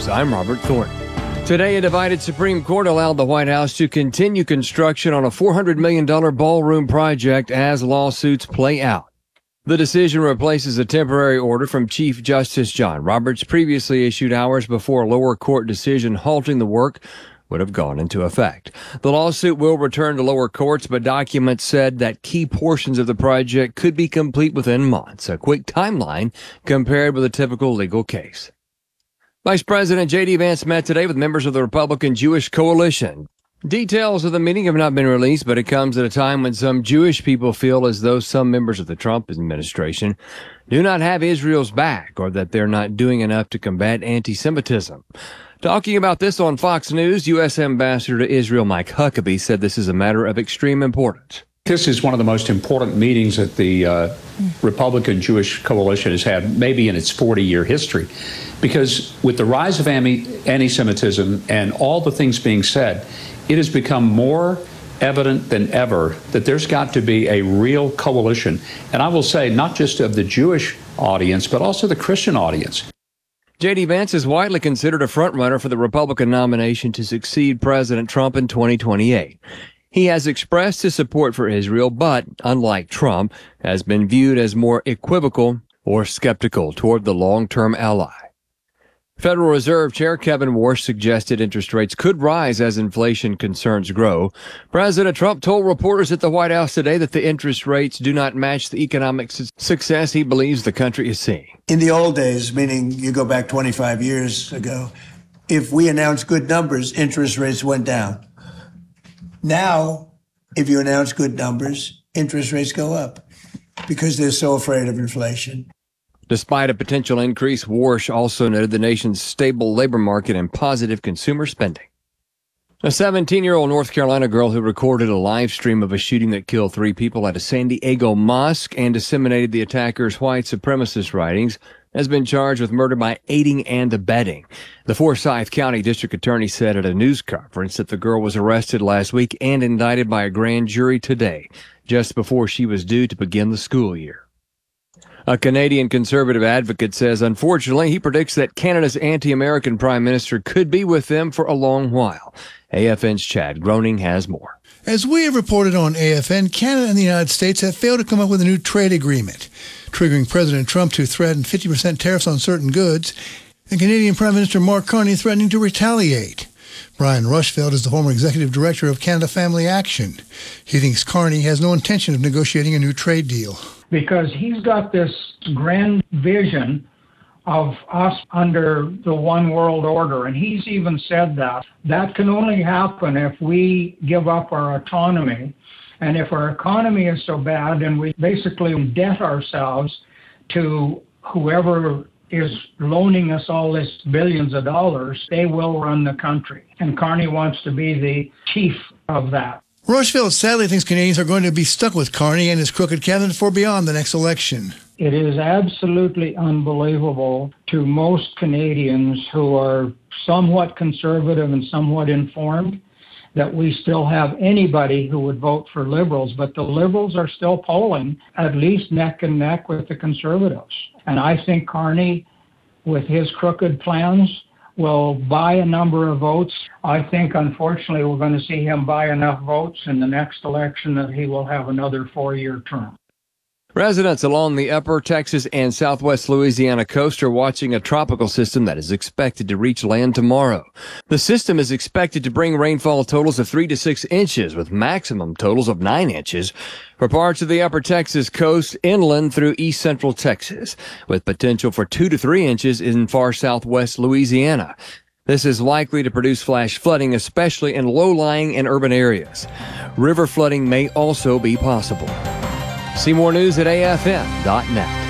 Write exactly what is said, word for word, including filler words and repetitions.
News. I'm Robert Thornton. Today, a divided Supreme Court allowed the White House to continue construction on a four hundred million dollars ballroom project as lawsuits play out. The decision replaces a temporary order from Chief Justice John Roberts, previously issued hours before a lower court decision halting the work would have gone into effect. The lawsuit will return to lower courts, but documents said that key portions of the project could be complete within months, a quick timeline compared with a typical legal case. Vice President J D. Vance met today with members of the Republican Jewish Coalition. Details of the meeting have not been released, but it comes at a time when some Jewish people feel as though some members of the Trump administration do not have Israel's back or that they're not doing enough to combat anti-Semitism. Talking about this on Fox News, U S. Ambassador to Israel Mike Huckabee said this is a matter of extreme importance. This is one of the most important meetings that the uh, Republican Jewish Coalition has had, maybe in its forty-year history, because with the rise of anti-Semitism and all the things being said, it has become more evident than ever that there's got to be a real coalition. And I will say, not just of the Jewish audience, but also the Christian audience. J D. Vance is widely considered a frontrunner for the Republican nomination to succeed President Trump in twenty twenty-eight. He has expressed his support for Israel, but, unlike Trump, has been viewed as more equivocal or skeptical toward the long-term ally. Federal Reserve Chair Kevin Warsh suggested interest rates could rise as inflation concerns grow. President Trump told reporters at the White House today that the interest rates do not match the economic su- success he believes the country is seeing. In the old days, meaning you go back twenty-five years ago, if we announced good numbers, interest rates went down. Now, if you announce good numbers, interest rates go up because they're so afraid of inflation. Despite a potential increase, Warsh also noted the nation's stable labor market and positive consumer spending. A seventeen-year-old North Carolina girl who recorded a live stream of a shooting that killed three people at a San Diego mosque and disseminated the attacker's white supremacist writings has been charged with murder by aiding and abetting. The Forsyth County District Attorney said at a news conference that the girl was arrested last week and indicted by a grand jury today, just before she was due to begin the school year. A Canadian conservative advocate says, unfortunately, he predicts that Canada's anti-American prime minister could be with them for a long while. A F N's Chad Groening has more. As we have reported on A F N, Canada and the United States have failed to come up with a new trade agreement, triggering President Trump to threaten fifty percent tariffs on certain goods, and Canadian Prime Minister Mark Carney threatening to retaliate. Brian Rushfeld is the former executive director of Canada Family Action. He thinks Carney has no intention of negotiating a new trade deal. Because he's got this grand vision of us under the one world order. And he's even said that. That can only happen if we give up our autonomy. And if our economy is so bad and we basically debt ourselves to whoever is loaning us all this billions of dollars, they will run the country. And Carney wants to be the chief of that. Rushfeld sadly thinks Canadians are going to be stuck with Carney and his crooked cabinet for beyond the next election. It is absolutely unbelievable to most Canadians who are somewhat conservative and somewhat informed that we still have anybody who would vote for Liberals, but the Liberals are still polling at least neck and neck with the Conservatives. And I think Carney, with his crooked plans, will buy a number of votes. I think, unfortunately, we're going to see him buy enough votes in the next election that he will have another four-year term. Residents along the upper Texas and southwest Louisiana coast are watching a tropical system that is expected to reach land tomorrow. The system is expected to bring rainfall totals of three to six inches, with maximum totals of nine inches for parts of the upper Texas coast inland through east central Texas, with potential for two to three inches in far southwest Louisiana. This is likely to produce flash flooding, especially in low-lying and urban areas. River flooding may also be possible. See more news at A F N dot net.